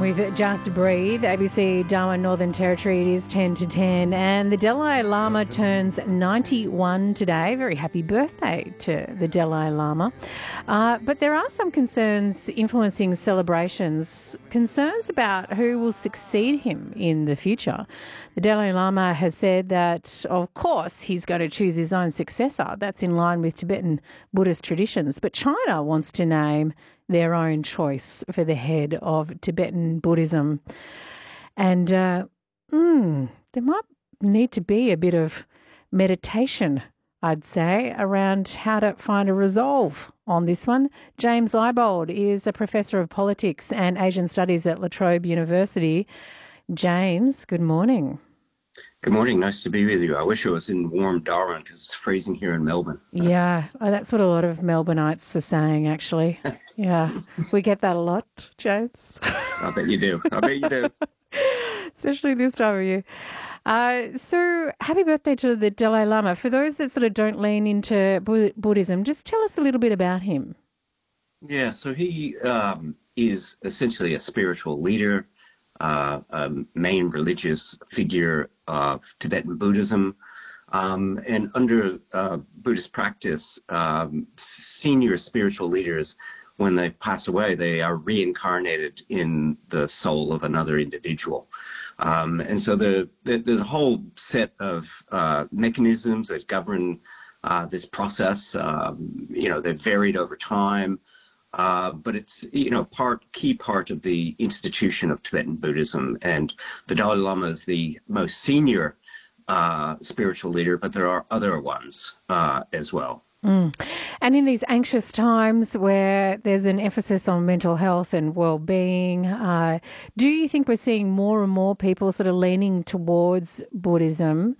with Just Breathe, ABC Darwin Northern Territory. It is 10 to 10 and the Dalai Lama turns 91 today. Very happy birthday to the Dalai Lama. But there are some concerns influencing celebrations, concerns about who will succeed him in the future. The Dalai Lama has said that, of course, he's going to choose his own successor. That's in line with Tibetan Buddhist traditions. But China wants to name their own choice for the head of Tibetan Buddhism. And there might need to be a bit of meditation, I'd say, around how to find a resolve on this one. James Leibold is a professor of politics and Asian studies at La Trobe University. James, good morning. Good morning. Nice to be with you. I wish I was in warm Darwin because it's freezing here in Melbourne. Yeah, that's what a lot of Melbourneites are saying, actually. Yeah, we get that a lot, James. I bet you do. Especially this time of year. So happy birthday to the Dalai Lama. For those that sort of don't lean into Buddhism, just tell us a little bit about him. Yeah, so he is essentially a spiritual leader, a main religious figure of Tibetan Buddhism. And under Buddhist practice, senior spiritual leaders, when they pass away, they are reincarnated in the soul of another individual. And so there's a whole set of mechanisms that govern this process. They've varied over time. But it's, key part of the institution of Tibetan Buddhism. And the Dalai Lama is the most senior spiritual leader, but there are other ones as well. And in these anxious times where there's an emphasis on mental health and well-being, do you think we're seeing more and more people sort of leaning towards Buddhism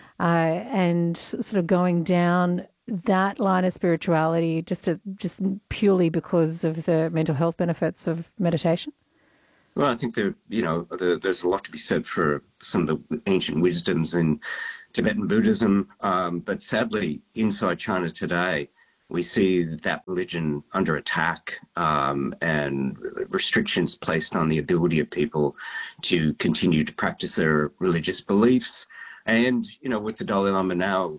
and sort of going down that line of spirituality just purely because of the mental health benefits of meditation? Well, I think there's a lot to be said for some of the ancient wisdoms in Tibetan Buddhism, but sadly, inside China today, we see that religion under attack and restrictions placed on the ability of people to continue to practice their religious beliefs. And, with the Dalai Lama now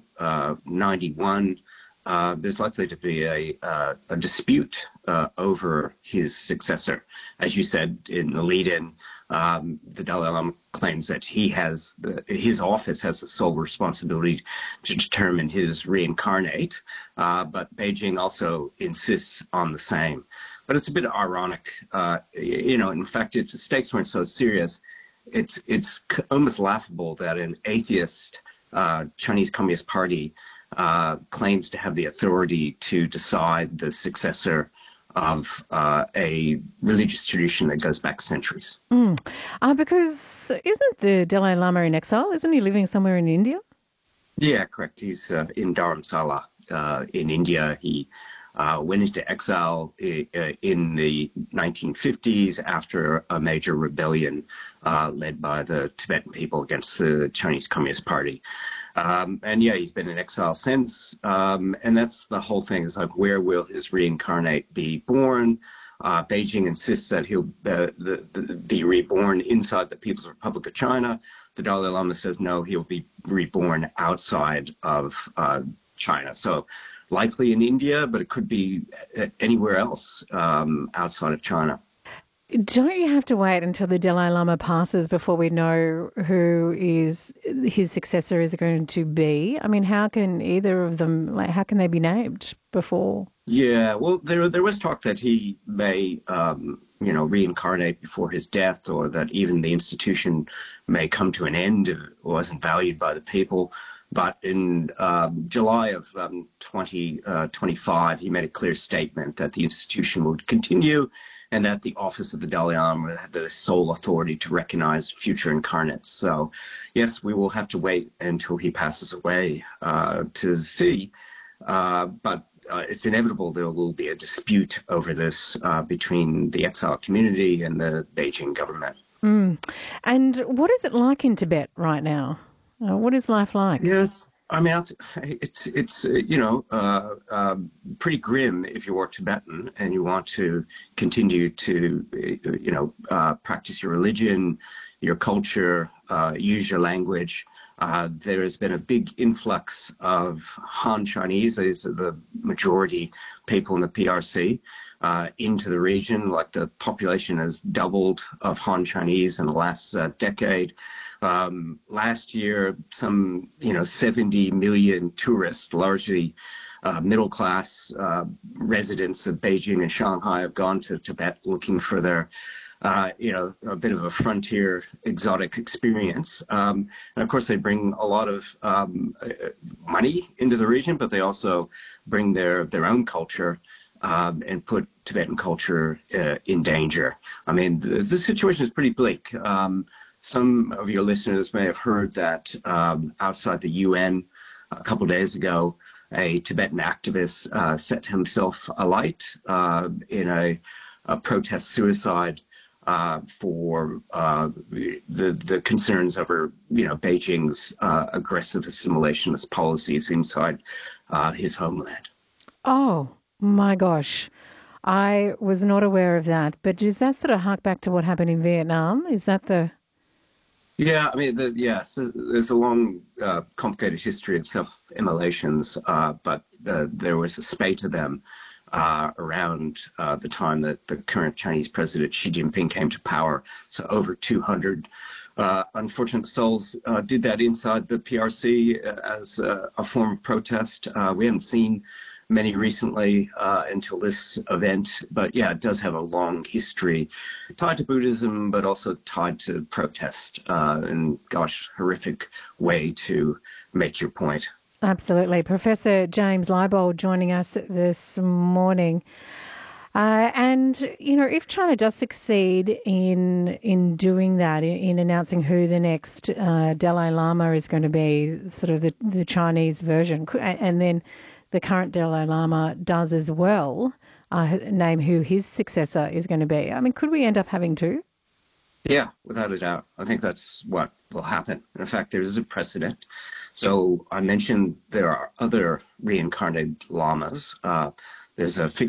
91, there's likely to be a dispute over his successor. As you said in the lead-in, the Dalai Lama claims that his office has the sole responsibility to determine his reincarnate, but Beijing also insists on the same. But it's a bit ironic. In fact, if the stakes weren't so serious, it's almost laughable that an atheist Chinese Communist Party claims to have the authority to decide the successor of a religious tradition that goes back centuries. Because isn't the Dalai Lama in exile? Isn't he living somewhere in India? Yeah, correct. He's in Dharamsala in India. He went into exile in the 1950s after a major rebellion led by the Tibetan people against the Chinese Communist Party. He's been in exile since. And that's the whole thing, is like, where will his reincarnate be born? Beijing insists that he'll be reborn inside the People's Republic of China. The Dalai Lama says, no, he'll be reborn outside of China. So likely in India, but it could be anywhere else outside of China. Don't you have to wait until the Dalai Lama passes before we know who his successor is going to be? I mean, how can either of them, how can they be named before? Yeah, well, there was talk that he may, reincarnate before his death, or that even the institution may come to an end if it wasn't valued by the people. But in July of 2025, he made a clear statement that the institution would continue, and that the office of the Dalai Lama had the sole authority to recognize future incarnates. So, yes, we will have to wait until he passes away to see. But it's inevitable there will be a dispute over this between the exile community and the Beijing government. And what is it like in Tibet right now? What is life like? Yeah, I mean, it's pretty grim if you're Tibetan and you want to continue to practice your religion, your culture, use your language. There has been a big influx of Han Chinese, these are the majority people in the PRC, into the region. Like the population has doubled of Han Chinese in the last decade. Last year, some 70 million tourists, largely middle class residents of Beijing and Shanghai, have gone to Tibet looking for their a bit of a frontier exotic experience. And of course, they bring a lot of money into the region, but they also bring their own culture and put Tibetan culture in danger. I mean, the situation is pretty bleak. Some of your listeners may have heard that outside the UN a couple of days ago, a Tibetan activist set himself alight in a protest suicide for the concerns over Beijing's aggressive assimilationist policies inside his homeland. Oh my gosh. I was not aware of that. But does that sort of hark back to what happened in Vietnam? Is that the... Yeah, I mean, yes, there's a long, complicated history of self-immolations, but there was a spate of them around the time that the current Chinese president Xi Jinping came to power. So over 200 unfortunate souls did that inside the PRC as a form of protest. We haven't seen many recently until this event, but yeah, it does have a long history tied to Buddhism, but also tied to protest. And gosh, horrific way to make your point. Absolutely. Professor James Leibold joining us this morning. And, if China does succeed in doing that, in announcing who the next Dalai Lama is going to be, sort of the Chinese version, and then the current Dalai Lama does as well, name who his successor is going to be. I mean, could we end up having two? Yeah, without a doubt. I think that's what will happen. In fact, there is a precedent. So I mentioned there are other reincarnated lamas. There's a figure